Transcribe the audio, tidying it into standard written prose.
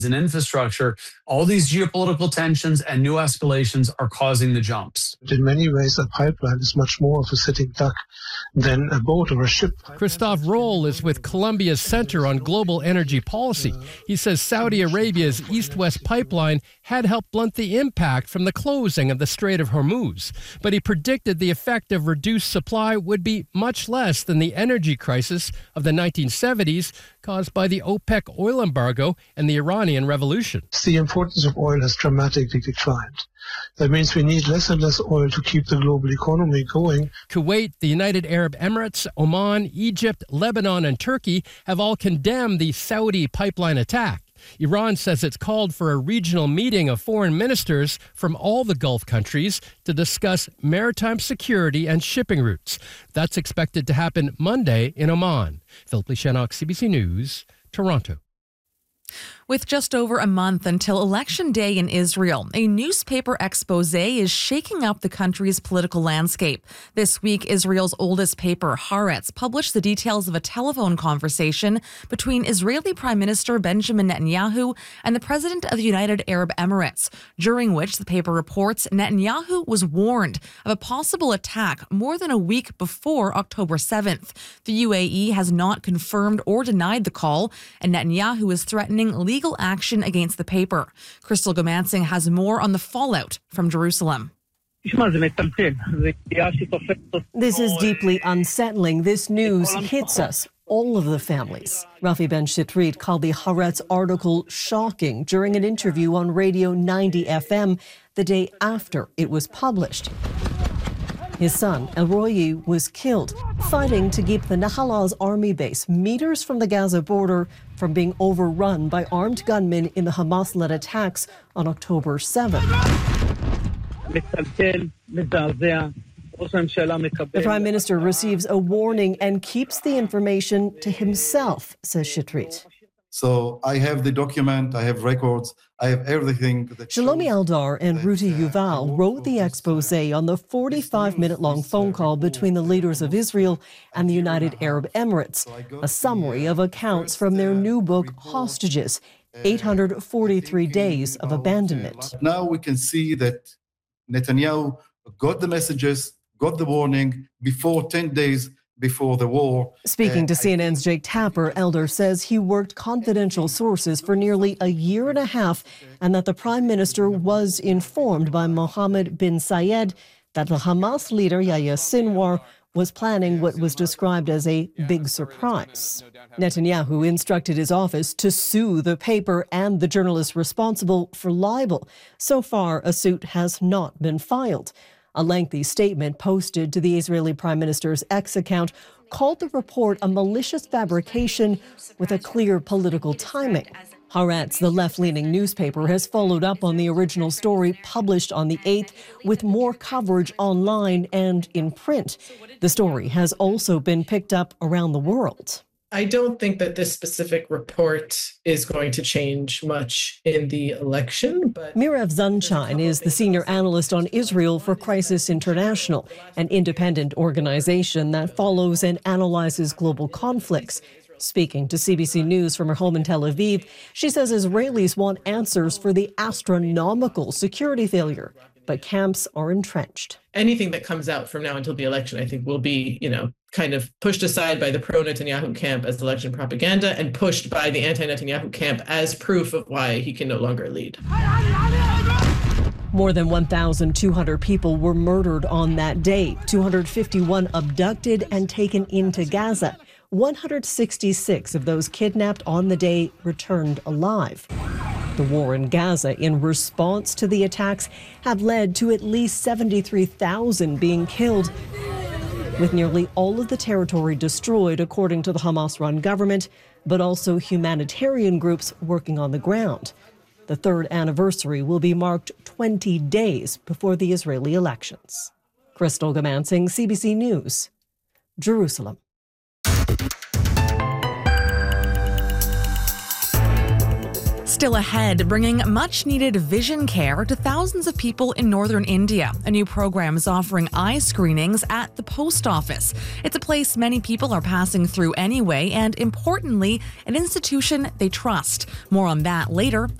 and infrastructure, all these geopolitical tensions and new escalations are causing the jumps. In many ways, a pipeline is much more of a sitting duck than a boat or a ship. Christoph Rohl is with Columbia's Center on Global Energy Policy. He says Saudi Arabia's East-West pipeline had helped blunt the impact from the closing of the Strait of Hormuz. But he predicted the effect of reduced supply would be much less than the energy crisis of the 1970s caused by the OPEC oil embargo and the Iranian Revolution. The importance of oil has dramatically declined. That means we need less and less oil to keep the global economy going. Kuwait, the United Arab Emirates, Oman, Egypt, Lebanon, and Turkey have all condemned the Saudi pipeline attack. Iran says it's called for a regional meeting of foreign ministers from all the Gulf countries to discuss maritime security and shipping routes. That's expected to happen Monday in Oman. Philip Lishanok, CBC News, Toronto. With just over a month until Election Day in Israel, a newspaper expose is shaking up the country's political landscape. This week, Israel's oldest paper, Haaretz, published the details of a telephone conversation between Israeli Prime Minister Benjamin Netanyahu and the President of the United Arab Emirates, during which the paper reports Netanyahu was warned of a possible attack more than a week before October 7th. The UAE has not confirmed or denied the call, and Netanyahu is threatening legal action against the paper. Crystal Gomansing has more on the fallout from Jerusalem. This is deeply unsettling. This news hits us, all of the families. Rafi Ben Shitrit called the Haaretz article shocking during an interview on Radio 90 FM the day after it was published. His son, El Royi, was killed fighting to keep the Nahalal army base meters from the Gaza border from being overrun by armed gunmen in the Hamas-led attacks on October 7th. The Prime Minister receives a warning and keeps the information to himself, says Shitrit. So I have the document, I have records, I have everything. Shlomi Eldar and Ruti Yuval wrote the expose on the 45-minute-long phone call between the leaders of Israel and the United Arab Emirates, a summary of accounts from their new book, Hostages, 843 Days of Abandonment. Now we can see that Netanyahu got the messages, got the warning before 10 days before the war. Speaking to CNN's Jake Tapper, Eldar says he worked confidential sources for nearly a year and a half and that the Prime Minister was informed by Mohammed bin Zayed that the Hamas leader Yahya Sinwar was planning what was described as a big surprise. Netanyahu instructed his office to sue the paper and the journalists responsible for libel. So far, a suit has not been filed. A lengthy statement posted to the Israeli Prime Minister's X account called the report a malicious fabrication with a clear political timing. Haaretz, the left-leaning newspaper, has followed up on the original story published on the 8th with more coverage online and in print. The story has also been picked up around the world. I don't think that this specific report is going to change much in the election. But Mirav Zunshine is the senior analyst on Israel for Crisis International, an independent organization that follows and analyzes global conflicts. Speaking to CBC News from her home in Tel Aviv, she says Israelis want answers for the astronomical security failure, but camps are entrenched. Anything that comes out from now until the election, I think, will be, kind of pushed aside by the pro-Netanyahu camp as election propaganda and pushed by the anti-Netanyahu camp as proof of why he can no longer lead. More than 1,200 people were murdered on that day, 251 abducted and taken into Gaza. 166 of those kidnapped on the day returned alive. The war in Gaza, in response to the attacks, have led to at least 73,000 being killed, with nearly all of the territory destroyed, according to the Hamas-run government, but also humanitarian groups working on the ground. The third anniversary will be marked 20 days before the Israeli elections. Crystal Gomansing, CBC News, Jerusalem. Still ahead, bringing much-needed vision care to thousands of people in northern India. A new program is offering eye screenings at the post office. It's a place many people are passing through anyway, and importantly, an institution they trust. More on that later.